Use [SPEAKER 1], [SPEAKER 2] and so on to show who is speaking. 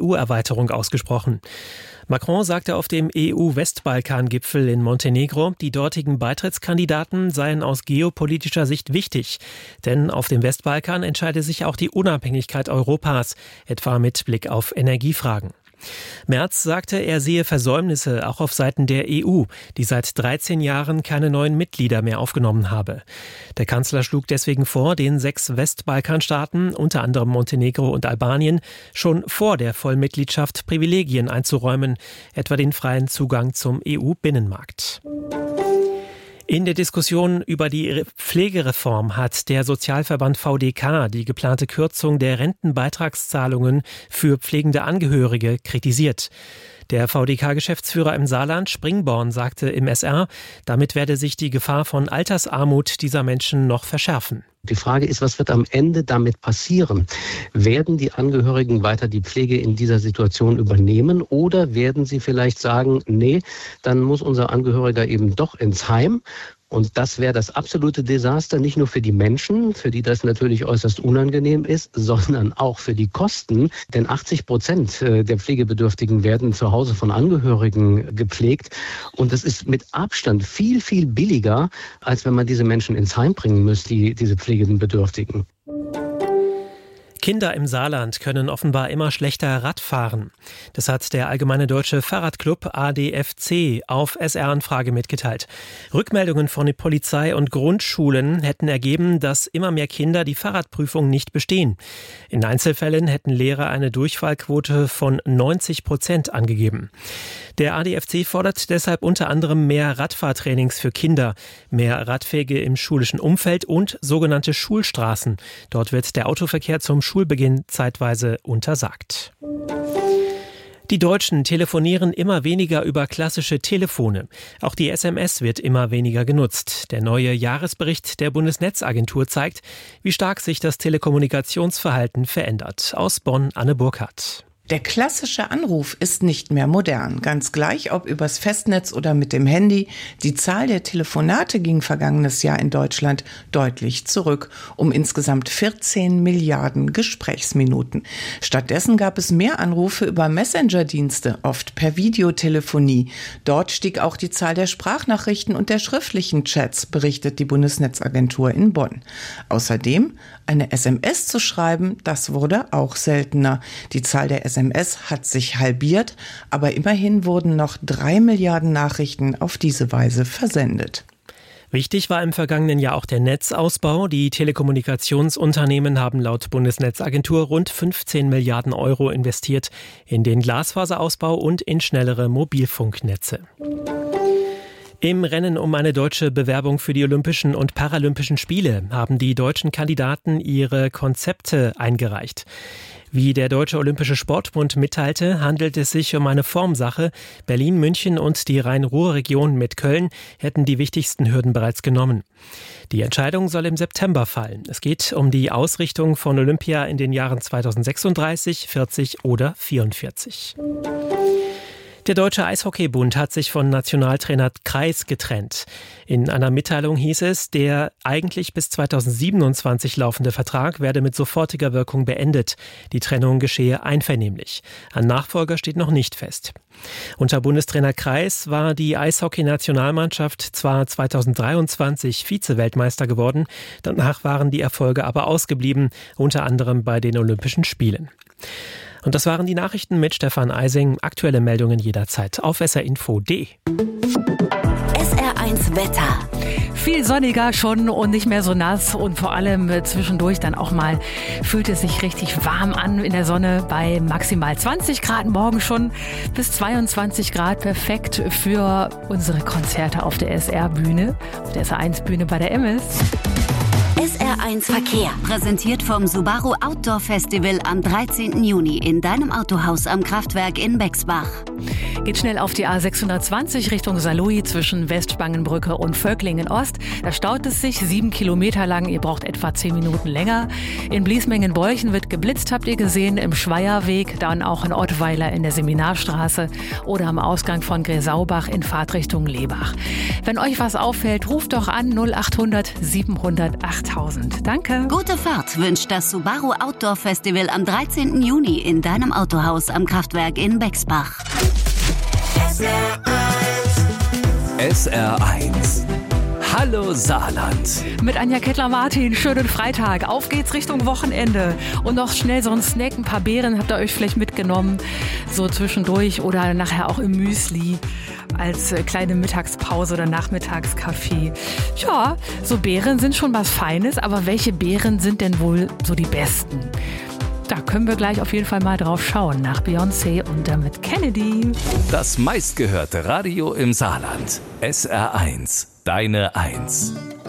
[SPEAKER 1] EU-Erweiterung ausgesprochen. Macron sagte auf dem EU-Westbalkan-Gipfel in Montenegro, die dortigen Beitrittskandidaten seien aus geopolitischer Sicht wichtig. Denn auf dem Westbalkan entscheide sich auch die Unabhängigkeit Europas, etwa mit Blick auf Energiefragen. Merz sagte, er sehe Versäumnisse auch auf Seiten der EU, die seit 13 Jahren keine neuen Mitglieder mehr aufgenommen habe. Der Kanzler schlug deswegen vor, den 6 Westbalkanstaaten, unter anderem Montenegro und Albanien, schon vor der Vollmitgliedschaft Privilegien einzuräumen, etwa den freien Zugang zum EU-Binnenmarkt. In der Diskussion über die Pflegereform hat der Sozialverband VDK die geplante Kürzung der Rentenbeitragszahlungen für pflegende Angehörige kritisiert. Der VDK-Geschäftsführer im Saarland, Springborn, sagte im SR, damit werde sich die Gefahr von Altersarmut dieser Menschen noch verschärfen.
[SPEAKER 2] Die Frage ist, was wird am Ende damit passieren? Werden die Angehörigen weiter die Pflege in dieser Situation übernehmen oder werden sie vielleicht sagen, nee, dann muss unser Angehöriger eben doch ins Heim? Und das wäre das absolute Desaster, nicht nur für die Menschen, für die das natürlich äußerst unangenehm ist, sondern auch für die Kosten. Denn 80% der Pflegebedürftigen werden zu Hause von Angehörigen gepflegt. Und das ist mit Abstand viel, viel billiger, als wenn man diese Menschen ins Heim bringen müsste, diese Pflegebedürftigen.
[SPEAKER 1] Kinder im Saarland können offenbar immer schlechter Rad fahren. Das hat der Allgemeine Deutsche Fahrradclub ADFC auf SR-Anfrage mitgeteilt. Rückmeldungen von der Polizei und Grundschulen hätten ergeben, dass immer mehr Kinder die Fahrradprüfung nicht bestehen. In Einzelfällen hätten Lehrer eine Durchfallquote von 90% angegeben. Der ADFC fordert deshalb unter anderem mehr Radfahrtrainings für Kinder, mehr Radwege im schulischen Umfeld und sogenannte Schulstraßen. Dort wird der Autoverkehr zum Schulbeginn zeitweise untersagt. Die Deutschen telefonieren immer weniger über klassische Telefone. Auch die SMS wird immer weniger genutzt. Der neue Jahresbericht der Bundesnetzagentur zeigt, wie stark sich das Telekommunikationsverhalten verändert. Aus Bonn, Anne Burkhardt.
[SPEAKER 3] Der klassische Anruf ist nicht mehr modern. Ganz gleich, ob übers Festnetz oder mit dem Handy. Die Zahl der Telefonate ging vergangenes Jahr in Deutschland deutlich zurück, um insgesamt 14 Milliarden Gesprächsminuten. Stattdessen gab es mehr Anrufe über Messenger-Dienste, oft per Videotelefonie. Dort stieg auch die Zahl der Sprachnachrichten und der schriftlichen Chats, berichtet die Bundesnetzagentur in Bonn. Außerdem, eine SMS zu schreiben, das wurde auch seltener. Die Zahl der SMS hat sich halbiert, aber immerhin wurden noch 3 Milliarden Nachrichten auf diese Weise versendet.
[SPEAKER 1] Wichtig war im vergangenen Jahr auch der Netzausbau. Die Telekommunikationsunternehmen haben laut Bundesnetzagentur rund 15 Milliarden Euro investiert in den Glasfaserausbau und in schnellere Mobilfunknetze. Im Rennen um eine deutsche Bewerbung für die Olympischen und Paralympischen Spiele haben die deutschen Kandidaten ihre Konzepte eingereicht. Wie der Deutsche Olympische Sportbund mitteilte, handelt es sich um eine Formsache. Berlin, München und die Rhein-Ruhr-Region mit Köln hätten die wichtigsten Hürden bereits genommen. Die Entscheidung soll im September fallen. Es geht um die Ausrichtung von Olympia in den Jahren 2036, 40 oder 44. Der Deutsche Eishockeybund hat sich von Nationaltrainer Kreis getrennt. In einer Mitteilung hieß es, der eigentlich bis 2027 laufende Vertrag werde mit sofortiger Wirkung beendet. Die Trennung geschehe einvernehmlich. Ein Nachfolger steht noch nicht fest. Unter Bundestrainer Kreis war die Eishockey-Nationalmannschaft zwar 2023 Vize-Weltmeister geworden, danach waren die Erfolge aber ausgeblieben, unter anderem bei den Olympischen Spielen. Und das waren die Nachrichten mit Stefan Eising. Aktuelle Meldungen jederzeit auf srinfo.de.
[SPEAKER 4] SR1 Wetter.
[SPEAKER 5] Viel sonniger schon und nicht mehr so nass und vor allem zwischendurch dann auch mal fühlt es sich richtig warm an in der Sonne bei maximal 20 Grad, morgen schon bis 22 Grad. Perfekt für unsere Konzerte auf der SR-Bühne, auf der SR1-Bühne bei der MS.
[SPEAKER 4] SR1 Verkehr, präsentiert vom Subaru Outdoor Festival am 13. Juni in deinem Autohaus am Kraftwerk in Bexbach.
[SPEAKER 5] Geht schnell auf die A620 Richtung Saarlouis zwischen Westspangenbrücke und Völklingen Ost. Da staut es sich 7 Kilometer lang. Ihr braucht etwa 10 Minuten länger. In Bliesmengen-Bolchen wird geblitzt, habt ihr gesehen, im Schweierweg, dann auch in Ottweiler in der Seminarstraße oder am Ausgang von Gresaubach in Fahrtrichtung Lebach. Wenn euch was auffällt, ruft doch an 0800 700 8000. 6000. Danke.
[SPEAKER 4] Gute Fahrt wünscht das Subaru Outdoor Festival am 13. Juni in deinem Autohaus am Kraftwerk in Bexbach.
[SPEAKER 6] SR1. Hallo Saarland.
[SPEAKER 5] Mit Anja Kettler-Martin, schönen Freitag. Auf geht's Richtung Wochenende. Und noch schnell so ein Snack, ein paar Beeren habt ihr euch vielleicht mitgenommen. So zwischendurch oder nachher auch im Müsli. Als kleine Mittagspause oder Nachmittagskaffee. Ja, so Beeren sind schon was Feines, aber welche Beeren sind denn wohl so die besten? Da können wir gleich auf jeden Fall mal drauf schauen. Nach Beyoncé und damit Kennedy.
[SPEAKER 6] Das meistgehörte Radio im Saarland. SR1. Deine 1.